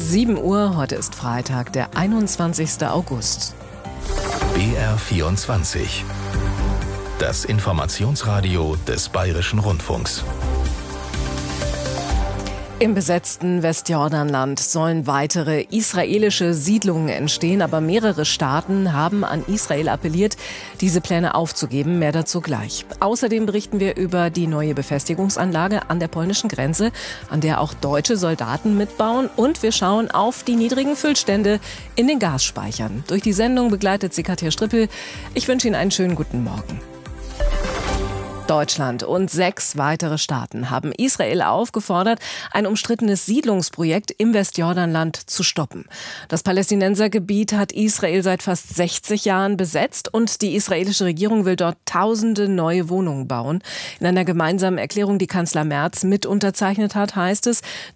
7 Uhr, heute ist Freitag, der 21. August. BR24. Das Informationsradio des Bayerischen Rundfunks. Im besetzten Westjordanland sollen weitere israelische Siedlungen entstehen, aber mehrere Staaten haben an Israel appelliert, diese Pläne aufzugeben. Mehr dazu gleich. Außerdem berichten wir über die neue Befestigungsanlage an der polnischen Grenze, an der auch deutsche Soldaten mitbauen. Und wir schauen auf die niedrigen Füllstände in den Gasspeichern. Durch die Sendung begleitet sie Katja Strippel. Ich wünsche Ihnen einen schönen guten Morgen. Deutschland und 6 weitere Staaten haben Israel aufgefordert, ein umstrittenes Siedlungsprojekt im Westjordanland zu stoppen. Das Palästinensergebiet hat Israel seit fast 60 Jahren besetzt und die israelische Regierung will dort tausende neue Wohnungen bauen. In einer gemeinsamen Erklärung, die Kanzler Merz mit unterzeichnet hat, heißt es,